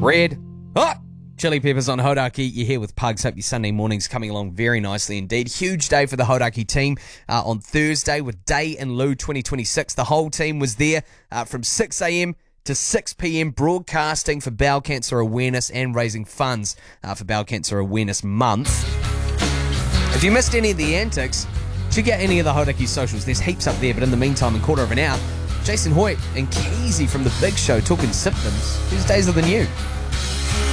Red hot chili peppers on Hodaki. You're here with Pugs. Hope your Sunday morning's coming along very nicely indeed. Huge day for the Hodaki team on Thursday with Day in Lieu 2026. The whole team was there from 6 a.m. to 6 p.m. broadcasting for Bowel Cancer Awareness and raising funds for Bowel Cancer Awareness Month. If you missed any of the antics, check out any of the Hodaki socials. There's heaps up there, but in the meantime, in quarter of an hour, Jason Hoyt and Keezy from The Big Show talking symptoms. These days are the new.